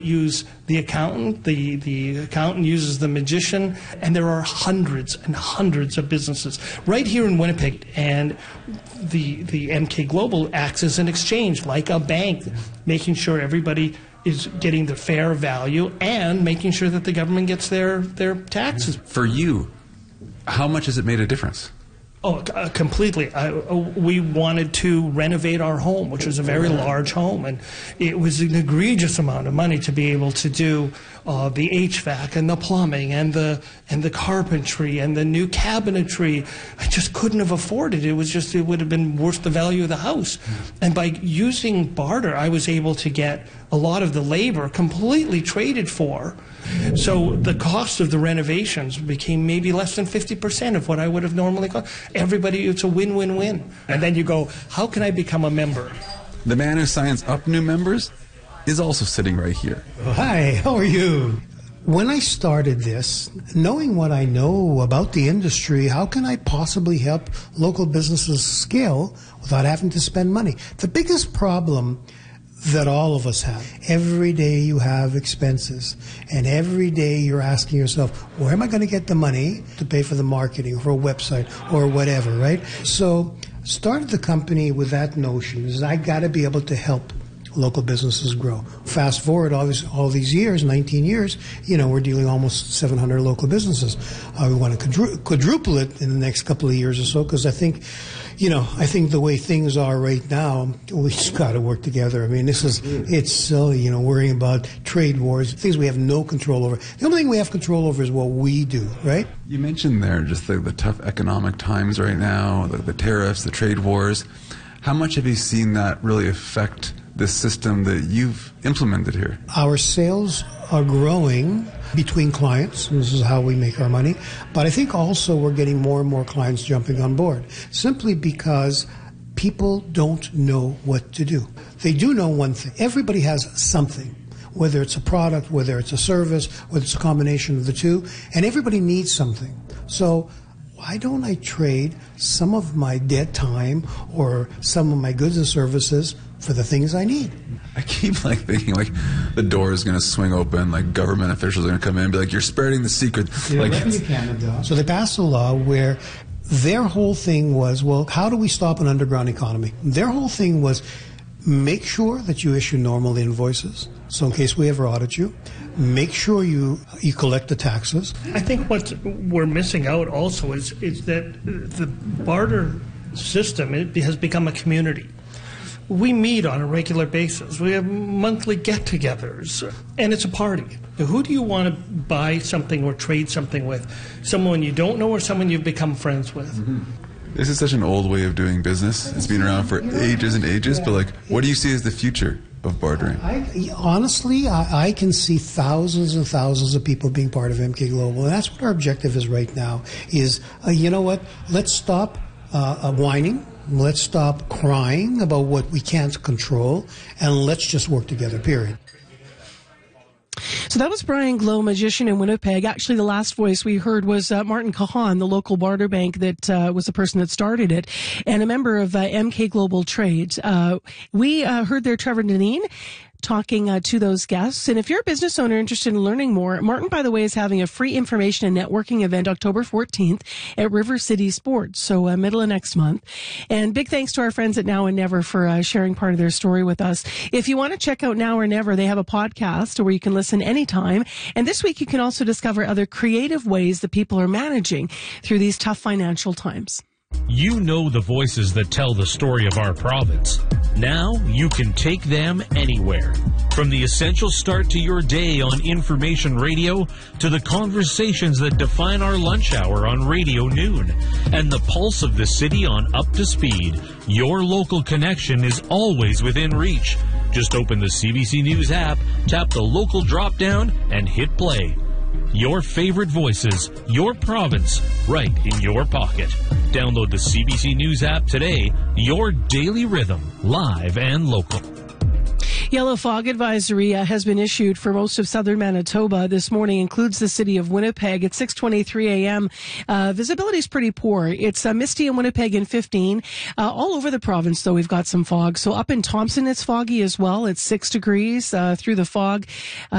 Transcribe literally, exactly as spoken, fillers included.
use the accountant, the, the accountant uses the magician, and there are hundreds and hundreds of businesses right here in Winnipeg. And the, the M K Global acts as an exchange, like a bank, making sure everybody is getting the fair value and making sure that the government gets their, their taxes. For you, how much has it made a difference? Oh, uh, completely. I, uh, we wanted to renovate our home, which was a very large home, and it was an egregious amount of money to be able to do uh, the H V A C and the plumbing and the and the carpentry and the new cabinetry. I just couldn't have afforded it. It was just it would have been worth the value of the house. And by using barter, I was able to get a lot of the labor completely traded for. So the cost of the renovations became maybe less than fifty percent of what I would have normally cost. Everybody, it's a win-win-win. And then you go, how can I become a member? The man who signs up new members is also sitting right here. Hi, how are you? When I started this, knowing what I know about the industry, how can I possibly help local businesses scale without having to spend money? The biggest problem that all of us have. Every day you have expenses, and every day you're asking yourself, where am I going to get the money to pay for the marketing, for a website, or whatever, right? So started the company with that notion, is I got to be able to help local businesses grow. Fast forward all, this, all these years, nineteen years, you know, we're dealing almost seven hundred local businesses. Uh, we want to quadru- quadruple it in the next couple of years or so, because I think, you know, I think the way things are right now, we just got to work together. I mean, this is, it's silly, you know, worrying about trade wars, things we have no control over. The only thing we have control over is what we do, right? You mentioned there just the, the tough economic times right now, the, the tariffs, the trade wars. How much have you seen that really affect this system that you've implemented here? Our sales are growing between clients, and this is how we make our money, but I think also we're getting more and more clients jumping on board, simply because people don't know what to do. They do know one thing. Everybody has something, whether it's a product, whether it's a service, whether it's a combination of the two, and everybody needs something. So why don't I trade some of my dead time or some of my goods and services for the things I need? I keep like thinking like the door is going to swing open, like government officials are going to come in and be like, you're spreading the secret. Like, Canada. So they passed a law where their whole thing was, well, how do we stop an underground economy? Their whole thing was make sure that you issue normal invoices. So in case we ever audit you, make sure you you collect the taxes. I think what we're missing out also is, is that the barter system, it has become a community. We meet on a regular basis. We have monthly get-togethers, and it's a party. Who do you want to buy something or trade something with? Someone you don't know or someone you've become friends with? Mm-hmm. This is such an old way of doing business. It's been around for ages and ages, but like, what do you see as the future of bartering? I, honestly, I, I can see thousands and thousands of people being part of M K Global, and that's what our objective is right now, is, uh, you know what, let's stop uh, uh, whining. Let's stop crying about what we can't control, and let's just work together, period. So that was Brian Glow, magician in Winnipeg. Actually, the last voice we heard was uh, Martin Kahan, the local barter bank that uh, was the person that started it, and a member of uh, M K Global Trade. Uh, we uh, heard there Trevor Deneen talking uh, to those guests. And if you're a business owner interested in learning more, Martin, by the way, is having a free information and networking event October fourteenth at River City Sports, so uh, middle of next month. And big thanks to our friends at Now or Never for uh, sharing part of their story with us. If you want to check out Now or Never, they have a podcast where you can listen anytime. And this week you can also discover other creative ways that people are managing through these tough financial times. You know the voices that tell the story of our province. Now you can take them anywhere. From the essential start to your day on Information Radio to the conversations that define our lunch hour on Radio Noon and the pulse of the city on Up to Speed, your local connection is always within reach. Just open the C B C News app, tap the local drop-down, and hit play. Your favorite voices, your province, right in your pocket. Download the C B C News app today. Your daily rhythm, live and local. Yellow fog advisory uh, has been issued for most of southern Manitoba. This morning includes the city of Winnipeg at six twenty-three a.m. Uh, visibility is pretty poor. It's uh, misty in Winnipeg and fifteen. Uh, all over the province, though, we've got some fog. So up in Thompson, it's foggy as well. It's six degrees uh, through the fog. Uh,